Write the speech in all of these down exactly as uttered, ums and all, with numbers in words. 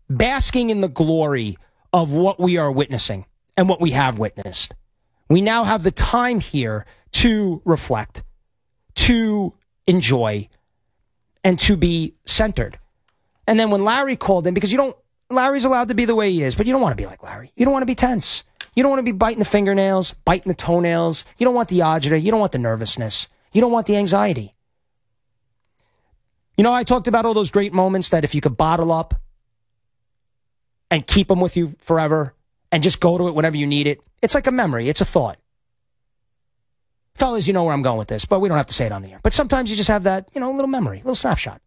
basking in the glory of what we are witnessing and what we have witnessed. We now have the time here to reflect, to enjoy, and to be centered. And then when Larry called in, because you don't, Larry's allowed to be the way he is, but you don't want to be like Larry. You don't want to be tense. You don't want to be biting the fingernails, biting the toenails. You don't want the agita. You don't want the nervousness. You don't want the anxiety. You know, I talked about all those great moments that if you could bottle up and keep them with you forever and just go to it whenever you need it, it's like a memory. It's a thought. Fellas, you know where I'm going with this, but we don't have to say it on the air. But sometimes you just have that, you know, little memory, little snapshot.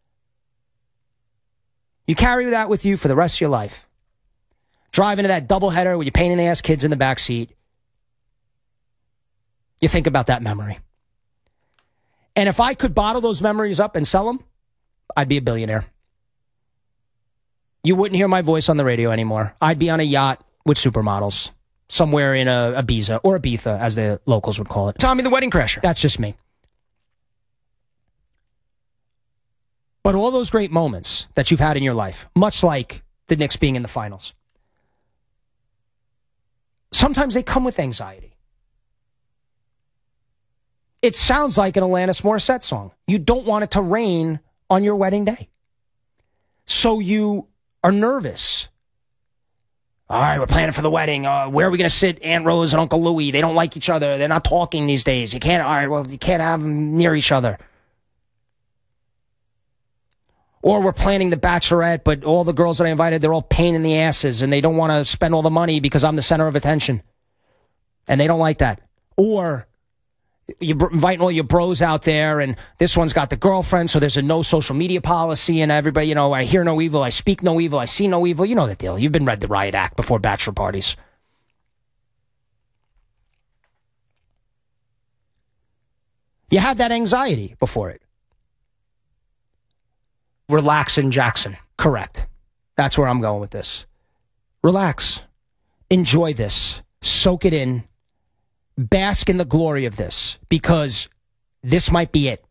You carry that with you for the rest of your life. Drive into that doubleheader with your pain in the ass kids in the back seat. You think about that memory. And if I could bottle those memories up and sell them, I'd be a billionaire. You wouldn't hear my voice on the radio anymore. I'd be on a yacht with supermodels somewhere in a Ibiza or Ibiza, as the locals would call it. Tommy the Wedding Crasher. That's just me. But all those great moments that you've had in your life, much like the Knicks being in the finals, sometimes they come with anxiety. It sounds like an Alanis Morissette song. You don't want it to rain on your wedding day. So you are nervous. All right, we're planning for the wedding. Uh, where are we going to sit Aunt Rose and Uncle Louie? They don't like each other. They're not talking these days. You can't, all right, well, you can't have them near each other. Or we're planning the bachelorette, but all the girls that I invited, they're all pain in the asses, and they don't want to spend all the money because I'm the center of attention. And they don't like that. Or you're inviting all your bros out there, and this one's got the girlfriend, so there's a no social media policy, and everybody, you know, I hear no evil, I speak no evil, I see no evil. You know the deal. You've been read the riot act before bachelor parties. You have that anxiety before it. Relax in Jackson. Correct. That's where I'm going with this. Relax. Enjoy this. Soak it in. Bask in the glory of this, because this might be it.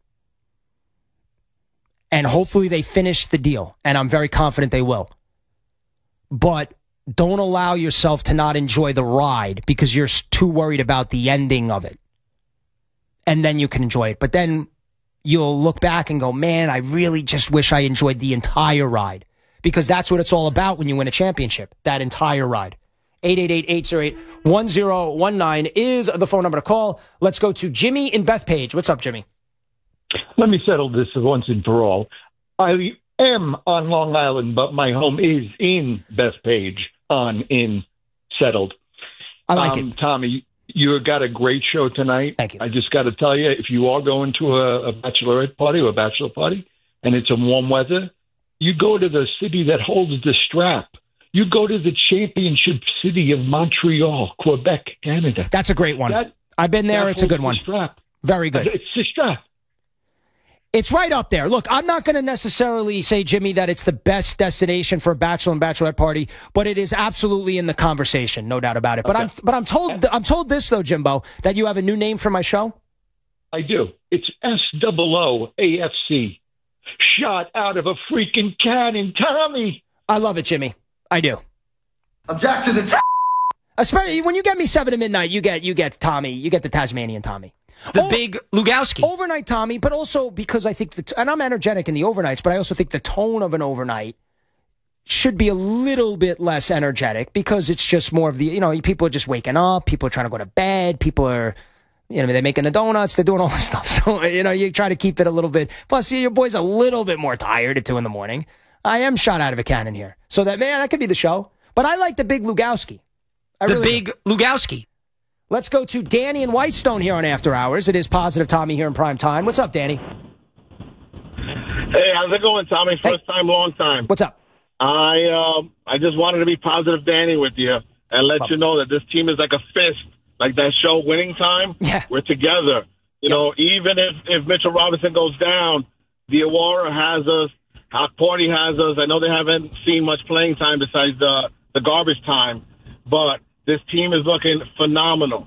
And hopefully they finish the deal, and I'm very confident they will. But don't allow yourself to not enjoy the ride because you're too worried about the ending of it. And then you can enjoy it. But then you'll look back and go, man, I really just wish I enjoyed the entire ride. Because that's what it's all about when you win a championship, that entire ride. eight eight eight, eight zero eight, one zero one nine is the phone number to call. Let's go to Jimmy in Bethpage. What's up, Jimmy? Let me settle this once and for all. I am on Long Island, but my home is in Bethpage, on in settled. I like um, it. Tommy, you got a great show tonight. Thank you. I just got to tell you, if you are going to a, a bachelorette party or a bachelor party, and it's in warm weather, you go to the city that holds the strap. You go to the championship city of Montreal, Quebec, Canada. That's a great one. That, I've been there. It's a good one. Strap. Very good. It's the strap. It's right up there. Look, I'm not going to necessarily say, Jimmy, that it's the best destination for a bachelor and bachelorette party, but it is absolutely in the conversation, no doubt about it. But okay. I'm but I'm told I'm told this though, Jimbo, that you have a new name for my show. I do. It's S O O A F C. Shot out of a freaking cannon, Tommy. I love it, Jimmy. I do. I'm Jack to the top. Especially when you get me seven to midnight, you get you get Tommy, you get the Tasmanian Tommy. The o- big Lugowski. Overnight Tommy, but also because I think, the t- and I'm energetic in the overnights, but I also think the tone of an overnight should be a little bit less energetic because it's just more of the, you know, people are just waking up, people are trying to go to bed, people are, you know, they're making the donuts, they're doing all this stuff. So, you know, you try to keep it a little bit, plus your boy's a little bit more tired at two in the morning. I am shot out of a cannon here. So that, man, that could be the show. But I like the big Lugowski. I the really big do. Lugowski. Let's go to Danny in Whitestone here on After Hours. It is Positive Tommy here in prime time. What's up, Danny? Hey, how's it going, Tommy? First hey. time, long time. What's up? I um, I just wanted to be Positive Danny with you and let Love you know that this team is like a fist, like that show Winning Time. Yeah. We're together. You yep. know, even if, if Mitchell Robinson goes down, the Awara has us, Hot Party has us. I know they haven't seen much playing time besides the, the garbage time, but this team is looking phenomenal,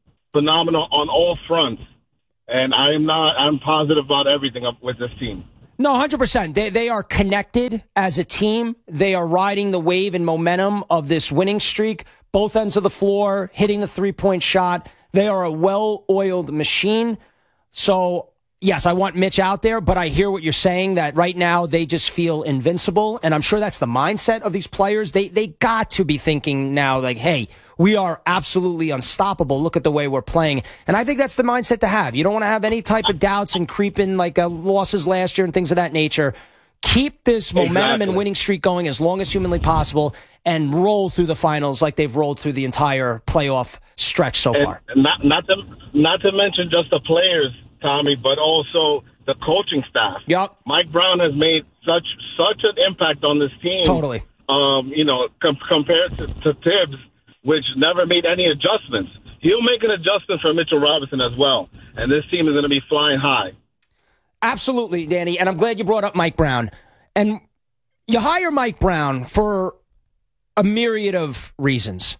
phenomenal on all fronts. And I am not, I'm positive about everything with this team. No, one hundred percent. They, they are connected as a team. They are riding the wave and momentum of this winning streak. Both ends of the floor, hitting the three-point shot. They are a well-oiled machine. So, yes, I want Mitch out there, but I hear what you're saying, that right now they just feel invincible, and I'm sure that's the mindset of these players. They they got to be thinking now, like, hey, we are absolutely unstoppable. Look at the way we're playing. And I think that's the mindset to have. You don't want to have any type of doubts and creeping like uh, losses last year and things of that nature. Keep this momentum exactly. and winning streak going as long as humanly possible and roll through the finals like they've rolled through the entire playoff stretch so far. And not, not, to, not to mention just the players, Tommy, but also the coaching staff. Yep. Mike Brown has made such such an impact on this team. Totally. Um, you know, com- compared to, to Tibbs, which never made any adjustments. He'll make an adjustment for Mitchell Robinson as well, and this team is going to be flying high. Absolutely, Danny, and I'm glad you brought up Mike Brown. And you hire Mike Brown for a myriad of reasons.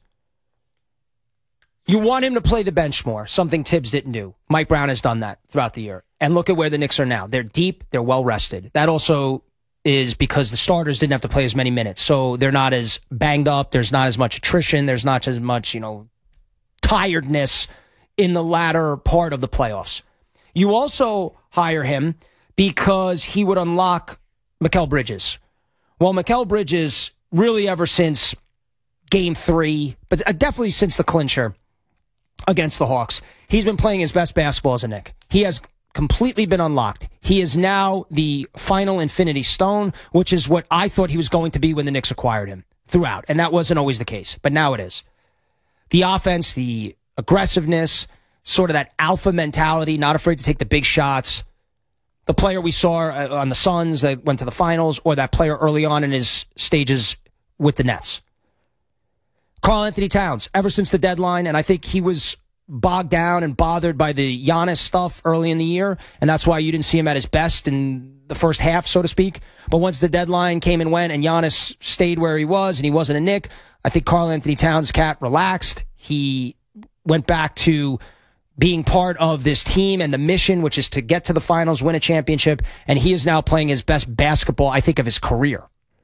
You want him to play the bench more, something Tibbs didn't do. Mike Brown has done that throughout the year. And look at where the Knicks are now. They're deep, they're well-rested. That also is because the starters didn't have to play as many minutes. So they're not as banged up. There's not as much attrition. There's not as much, you know, tiredness in the latter part of the playoffs. You also hire him because he would unlock Mikal Bridges. Well, Mikal Bridges, really ever since game three, but definitely since the clincher against the Hawks, he's been playing his best basketball as a Knick. He has completely been unlocked. He is now the final Infinity Stone, which is what I thought he was going to be when the Knicks acquired him throughout. And that wasn't always the case, but now it is. The offense, the aggressiveness, sort of that alpha mentality, not afraid to take the big shots. The player we saw on the Suns that went to the finals, or that player early on in his stages with the Nets. Karl Anthony Towns, ever since the deadline, and I think he was bogged down and bothered by the Giannis stuff early in the year, and that's why you didn't see him at his best in the first half, so to speak. But once the deadline came and went and Giannis stayed where he was and he wasn't a Knick, I think Karl Anthony Towns' cat relaxed. He went back to being part of this team and the mission, which is to get to the finals, win a championship, and he is now playing his best basketball, I think, of his career.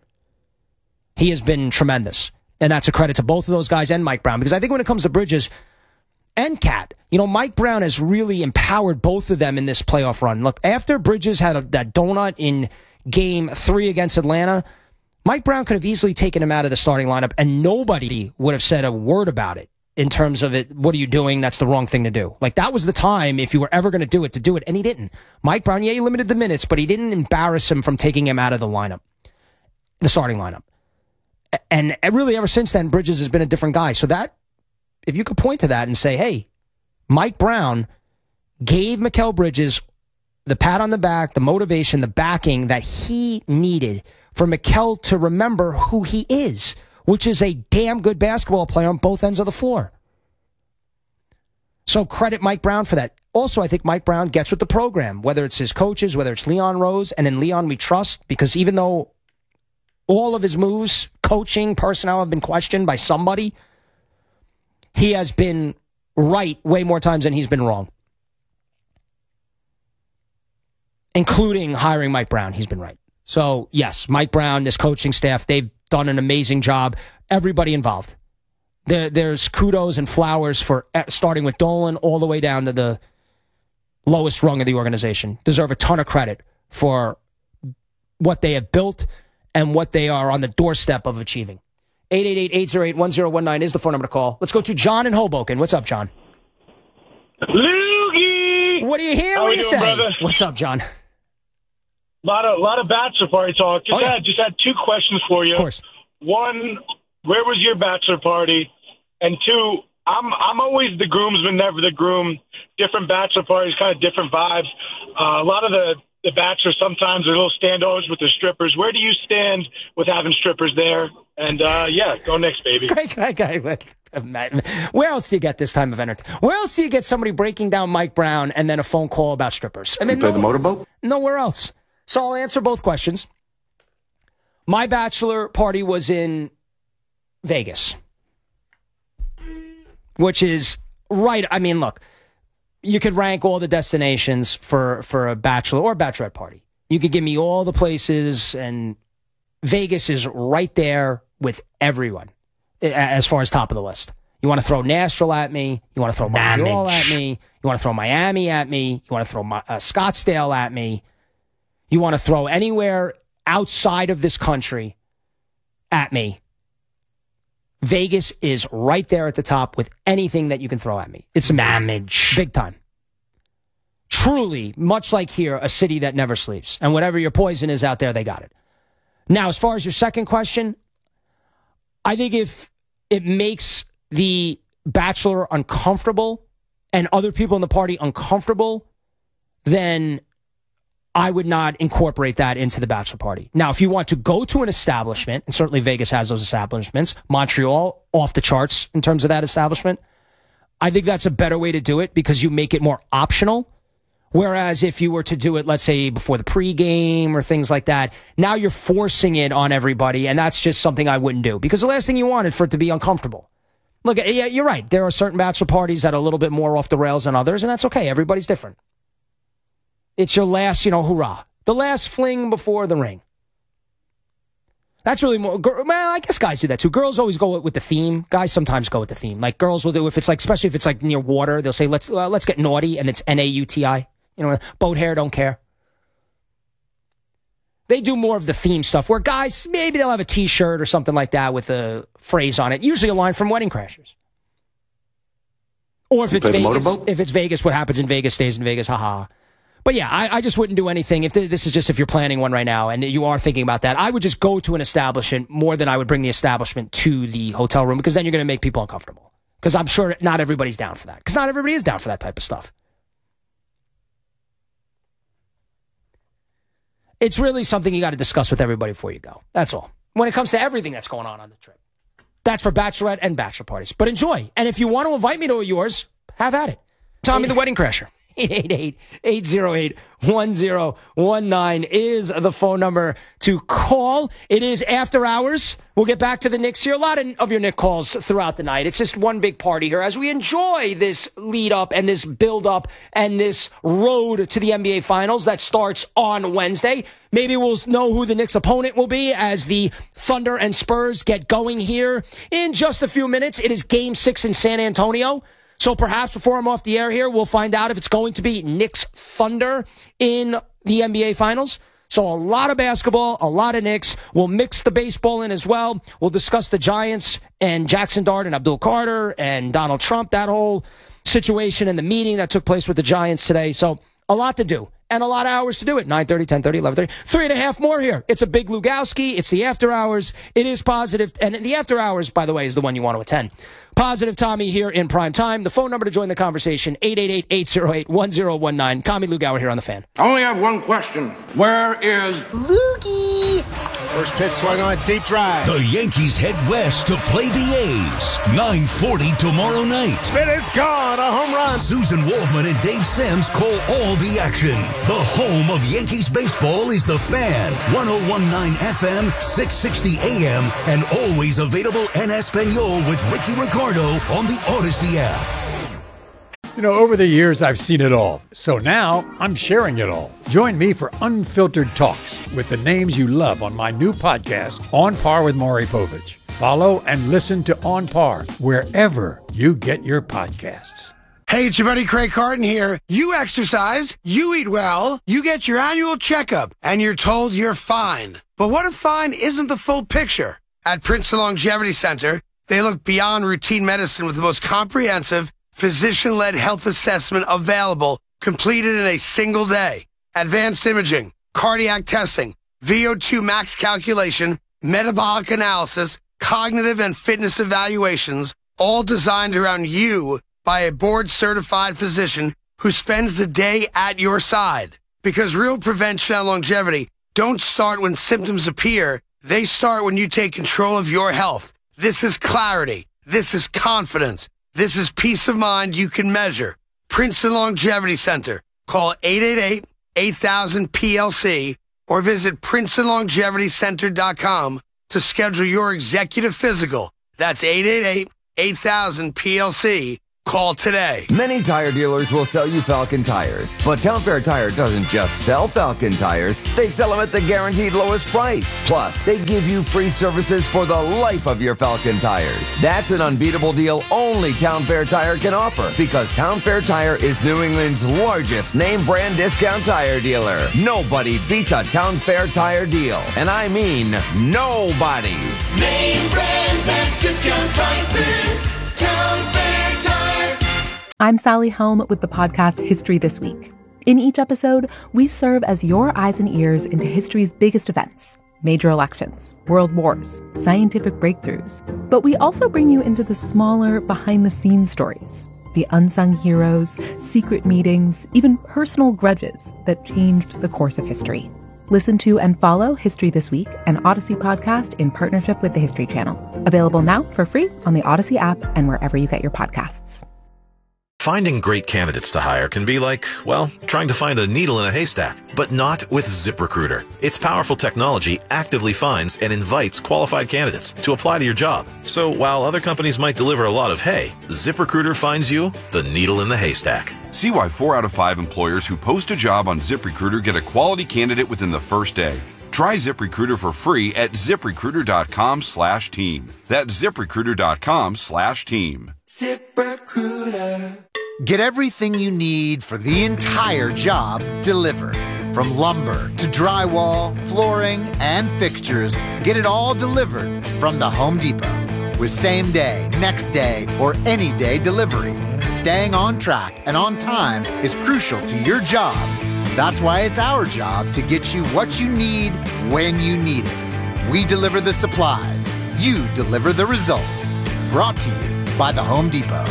He has been tremendous, and that's a credit to both of those guys and Mike Brown, because I think when it comes to Bridges and Cat, you know, Mike Brown has really empowered both of them in this playoff run. Look, after Bridges had a, that donut in game three against Atlanta, Mike Brown could have easily taken him out of the starting lineup, and nobody would have said a word about it in terms of it. What are you doing? That's the wrong thing to do. Like, that was the time, if you were ever going to do it, to do it, and he didn't. Mike Brown, yeah, he limited the minutes, but he didn't embarrass him from taking him out of the lineup, the starting lineup. And really, ever since then, Bridges has been a different guy. So that, if you could point to that and say, hey, Mike Brown gave Mikal Bridges the pat on the back, the motivation, the backing that he needed for Mikal to remember who he is, which is a damn good basketball player on both ends of the floor. So credit Mike Brown for that. Also, I think Mike Brown gets with the program, whether it's his coaches, whether it's Leon Rose, and in Leon we trust, because even though all of his moves, coaching, personnel have been questioned by somebody, he has been right way more times than he's been wrong. Including hiring Mike Brown, he's been right. So, yes, Mike Brown, this coaching staff, they've done an amazing job. Everybody involved. There, there's kudos and flowers for starting with Dolan all the way down to the lowest rung of the organization. Deserve a ton of credit for what they have built and what they are on the doorstep of achieving. eight eight eight, eight oh eight, one oh one nine is the phone number to call. Let's go to John in Hoboken. What's up, John? Loogie! What do you hear? How what we do you doing, say? brother? What's up, John? A lot of, lot of bachelor party talk. Just, oh, yeah. had, just had two questions for you. Of course. One, where was your bachelor party? And two, I'm I'm always the groomsman, never the groom. Different bachelor parties, kind of different vibes. Uh, a lot of the, the bachelors sometimes are a little standoffish with the strippers. Where do you stand with having strippers there? And, uh, yeah, go next, baby. Great, great, great. Where else do you get this time of entertainment? Where else do you get somebody breaking down Mike Brown and then a phone call about strippers? I mean, You play no, the motorboat? Nowhere else. So I'll answer both questions. My bachelor party was in Vegas, which is right. I mean, look, you could rank all the destinations for, for a bachelor or bachelorette party. You could give me all the places, and Vegas is right there with everyone as far as top of the list. You want to throw Nashville at me. You want to throw Montreal at me. You want to throw Miami at me. You want to throw uh, Scottsdale at me. You want to throw anywhere outside of this country at me. Vegas is right there at the top with anything that you can throw at me. It's damage. Big time. Truly, much like here, a city that never sleeps. And whatever your poison is out there, they got it. Now, as far as your second question, I think if it makes the Bachelor uncomfortable and other people in the party uncomfortable, then I would not incorporate that into the Bachelor party. Now, if you want to go to an establishment, and certainly Vegas has those establishments, Montreal, off the charts in terms of that establishment, I think that's a better way to do it because you make it more optional. Whereas if you were to do it, let's say, before the pregame or things like that, now you're forcing it on everybody, and that's just something I wouldn't do. Because the last thing you want is for it to be uncomfortable. Look, yeah, you're right. There are certain bachelor parties that are a little bit more off the rails than others, and that's okay. Everybody's different. It's your last, you know, hurrah. The last fling before the ring. That's really more, well, I guess guys do that too. Girls always go with the theme. Guys sometimes go with the theme. Like girls will do, if it's like, especially if it's like near water, they'll say, let's, uh, let's get naughty, and it's N A U T I. You know, boat hair, don't care. They do more of the theme stuff where guys, maybe they'll have a t-shirt or something like that with a phrase on it. Usually a line from Wedding Crashers. Or if it's Vegas, if it's Vegas, what happens in Vegas stays in Vegas, haha. But yeah, I, I just wouldn't do anything. If th- this is just if you're planning one right now and you are thinking about that, I would just go to an establishment more than I would bring the establishment to the hotel room, because then you're going to make people uncomfortable. Because I'm sure not everybody's down for that. Because not everybody is down for that type of stuff. It's really something you got to discuss with everybody before you go. That's all. When it comes to everything that's going on on the trip. That's for bachelorette and bachelor parties. But enjoy. And if you want to invite me to yours, have at it. Tommy the Wedding Crasher. eight eight eight, eight oh eight, one oh one nine is the phone number to call. It is after hours. We'll get back to the Knicks here. A lot of your Knicks calls throughout the night. It's just one big party here as we enjoy this lead up and this build up and this road to the N B A Finals that starts on Wednesday. Maybe we'll know who the Knicks opponent will be as the Thunder and Spurs get going here in just a few minutes. It is game six in San Antonio. So perhaps before I'm off the air here, we'll find out if it's going to be Knicks Thunder in the N B A Finals. So a lot of basketball, a lot of Knicks. We'll mix the baseball in as well. We'll discuss the Giants and Jackson Dart and Abdul Carter and Donald Trump, that whole situation and the meeting that took place with the Giants today. So a lot to do and a lot of hours to do it. nine thirty, ten thirty, eleven thirty. Three and a half more here. It's a big Lugowski. It's the after hours. It is positive. And the after hours, by the way, is the one you want to attend. Positive Tommy here in prime time. The phone number to join the conversation, eight eight eight, eight oh eight, one oh one nine. Tommy Lugauer here on The Fan. I only have one question. Where is Loogie? First pitch swung on, deep drive. The Yankees head west to play the A's. nine forty tomorrow night. Spin is gone, a home run. Susan Waldman and Dave Sims call all the action. The home of Yankees baseball is The Fan. one oh one nine F M, six sixty A M, and always available en Espanol with Ricky Ricardo on the Odyssey app. You know, over the years, I've seen it all. So now, I'm sharing it all. Join me for Unfiltered Talks with the names you love on my new podcast, On Par with Maury Povich. Follow and listen to On Par wherever you get your podcasts. Hey, it's your buddy Craig Carton here. You exercise, you eat well, you get your annual checkup, and you're told you're fine. But what if fine isn't the full picture? At Princeton Longevity Center, they look beyond routine medicine with the most comprehensive, physician-led health assessment available, completed in a single day. Advanced imaging, cardiac testing, V O two max calculation, metabolic analysis, cognitive and fitness evaluations, all designed around you by a board-certified physician who spends the day at your side. Because real prevention and longevity don't start when symptoms appear. They start when you take control of your health. This is clarity. This is confidence. This is peace of mind you can measure. Princeton Longevity Center. Call eight eight eight, eight thousand, P L C or visit princeton longevity center dot com to schedule your executive physical. That's eight eight eight, eight thousand, P L C Call today. Many tire dealers will sell you Falcon tires, but Town Fair Tire doesn't just sell Falcon tires, they sell them at the guaranteed lowest price. Plus, they give you free services for the life of your Falcon tires. That's an unbeatable deal only Town Fair Tire can offer, because Town Fair Tire is New England's largest name brand discount tire dealer. Nobody beats a Town Fair Tire deal, and I mean nobody. Name brands at discount prices. Town Fair Tire. I'm Sally Helm with the podcast History This Week. In each episode, we serve as your eyes and ears into history's biggest events, major elections, world wars, scientific breakthroughs. But we also bring you into the smaller, behind-the-scenes stories, the unsung heroes, secret meetings, even personal grudges that changed the course of history. Listen to and follow History This Week, an Odyssey podcast in partnership with the History Channel. Available now for free on the Odyssey app and wherever you get your podcasts. Finding great candidates to hire can be like, well, trying to find a needle in a haystack, but not with ZipRecruiter. Its powerful technology actively finds and invites qualified candidates to apply to your job. So while other companies might deliver a lot of hay, ZipRecruiter finds you the needle in the haystack. See why four out of five employers who post a job on ZipRecruiter get a quality candidate within the first day. Try ZipRecruiter for free at ZipRecruiter.com slash team. That's ZipRecruiter.com slash team. ZipRecruiter. Get everything you need for the entire job delivered. From lumber to drywall, flooring, and fixtures, get it all delivered from the Home Depot. With same day, next day, or any day delivery. Staying on track and on time is crucial to your job. That's why it's our job to get you what you need when you need it. We deliver the supplies. You deliver the results. Brought to you by the Home Depot.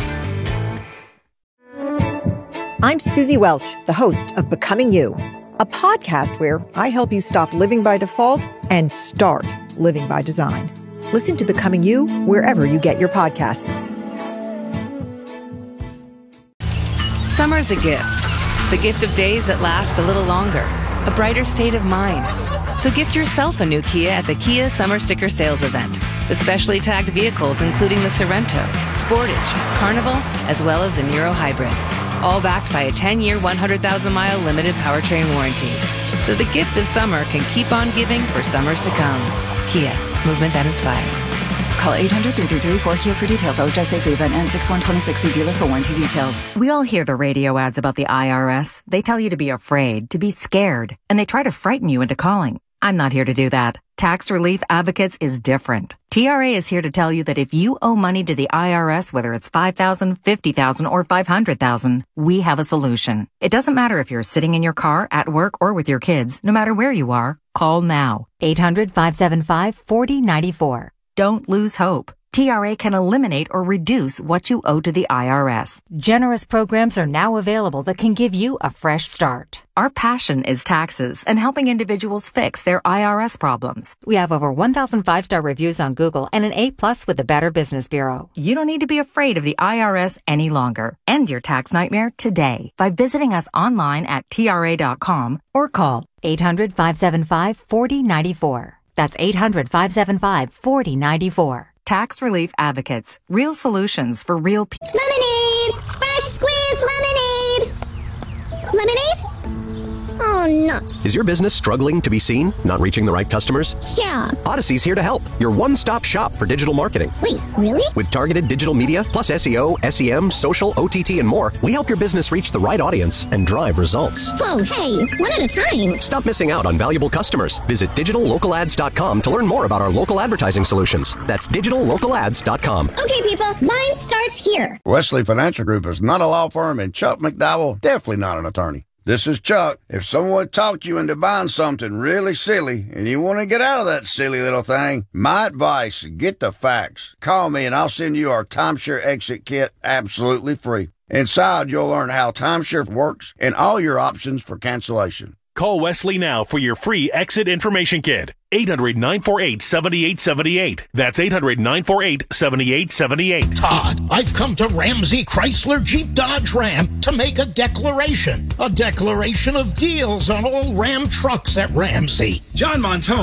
I'm Susie Welch, the host of Becoming You, a podcast where I help you stop living by default and start living by design. Listen to Becoming You wherever you get your podcasts. Summer's a gift. The gift of days that last a little longer. A brighter state of mind. So gift yourself a new Kia at the Kia Summer Sticker Sales Event. With specially tagged vehicles including the Sorento, Sportage, Carnival, as well as the Niro Hybrid. All backed by a ten-year, one hundred thousand mile limited powertrain warranty. So the gift of summer can keep on giving for summers to come. Kia, movement that inspires. Call eight hundred, three three three, four K I A for details. Always drive safely. Event ends six one twenty-six. See dealer for warranty details. We all hear the radio ads about the I R S. They tell you to be afraid, to be scared, and they try to frighten you into calling. I'm not here to do that. Tax Relief Advocates is different. T R A is here to tell you that if you owe money to the I R S, whether it's five thousand dollars, fifty thousand dollars, or five hundred thousand dollars, we have a solution. It doesn't matter if you're sitting in your car, at work, or with your kids. No matter where you are, call now. eight hundred, five seven five, four zero nine four. Don't lose hope. T R A can eliminate or reduce what you owe to the I R S. Generous programs are now available that can give you a fresh start. Our passion is taxes and helping individuals fix their I R S problems. We have over one thousand five-star reviews on Google and an A plus with the Better Business Bureau. You don't need to be afraid of the I R S any longer. End your tax nightmare today by visiting us online at T R A dot com or call eight hundred, five seven five, four zero nine four. That's eight hundred, five seven five, four zero nine four. Tax Relief Advocates. Real solutions for real people. Lemonade! Fresh squeezed lemonade! Lemonade? Oh, nuts. Is your business struggling to be seen? Not reaching the right customers? Yeah. Odyssey's here to help. Your one-stop shop for digital marketing. Wait, really? With targeted digital media, plus S E O, S E M, social, O T T, and more, we help your business reach the right audience and drive results. Whoa, hey, one at a time. Stop missing out on valuable customers. Visit digital local ads dot com to learn more about our local advertising solutions. That's digital local ads dot com. Okay, people, mine starts here. Wesley Financial Group is not a law firm, and Chuck McDowell, definitely not an attorney. This is Chuck. If someone talked you into buying something really silly and you want to get out of that silly little thing, my advice, get the facts. Call me and I'll send you our timeshare exit kit absolutely free. Inside, you'll learn how timeshare works and all your options for cancellation. Call Wesley now for your free exit information kit. eight hundred, nine four eight, seven eight seven eight. That's eight hundred, nine four eight, seven eight seven eight. Todd, I've come to Ramsey Chrysler Jeep Dodge Ram to make a declaration. A declaration of deals on all Ram trucks at Ramsey. John Montone,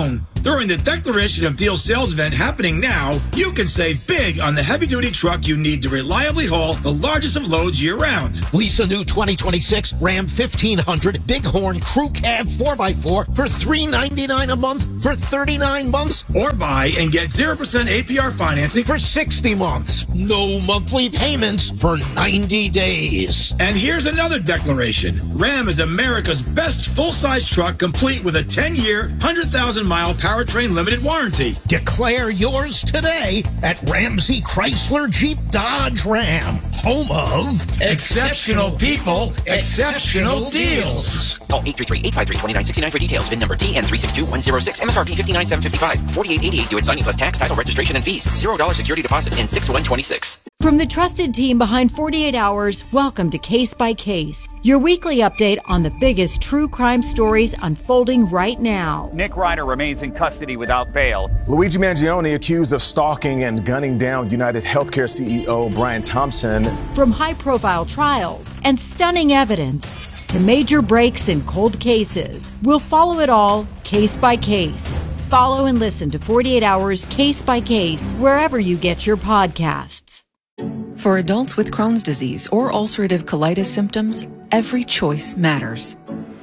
During the Declaration of Deal sales event happening now, you can save big on the heavy-duty truck you need to reliably haul the largest of loads year-round. Lease a new twenty twenty-six Ram fifteen hundred Bighorn Crew Cab four by four for three hundred ninety-nine dollars a month for thirty-nine months. Or buy and get zero percent A P R financing for sixty months. No monthly payments for ninety days. And here's another declaration. Ram is America's best full-size truck, complete with a ten-year, one hundred thousand mile powertrain limited warranty. Declare yours today at Ramsey Chrysler Jeep Dodge Ram, home of exceptional people, exceptional deals. Call eight three three, eight five three, two nine six nine for details. V I N number T N three six two one zero six. M S R P fifty-nine thousand seven hundred fifty-five. forty-eight eighty-eight. Do it signing plus tax, title, registration, and fees. zero dollars security deposit in six one twenty-six. From the trusted team behind forty-eight hours, welcome to Case by Case, your weekly update on the biggest true crime stories unfolding right now. Nick Ryder remains in custody without bail. Luigi Mangione accused of stalking and gunning down United Healthcare C E O Brian Thompson. From high-profile trials and stunning evidence to major breaks in cold cases, we'll follow it all case by case. Follow and listen to forty-eight hours Case by Case wherever you get your podcasts. For adults with Crohn's disease or ulcerative colitis symptoms, every choice matters.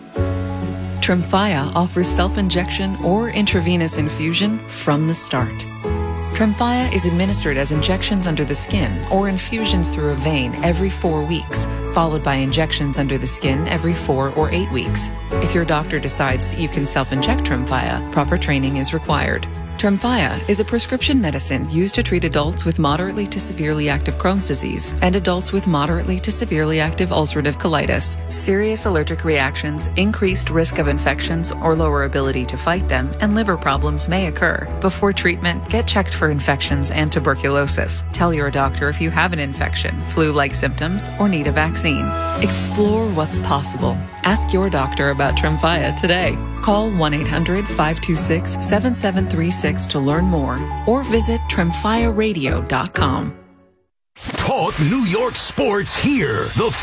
Tremfya offers self-injection or intravenous infusion from the start. Tremfya is administered as injections under the skin or infusions through a vein every four weeks, followed by injections under the skin every four or eight weeks. If your doctor decides that you can self-inject Tremfya, proper training is required. Tremfya is a prescription medicine used to treat adults with moderately to severely active Crohn's disease and adults with moderately to severely active ulcerative colitis. Serious allergic reactions, increased risk of infections or lower ability to fight them, and liver problems may occur. Before treatment, get checked for infections and tuberculosis. Tell your doctor if you have an infection, flu-like symptoms, or need a vaccine. Explore what's possible. Ask your doctor about Tremfya today. Call one eight hundred, five two six, seven seven three six to learn more or visit tremfya radio dot com. Talk New York sports here. The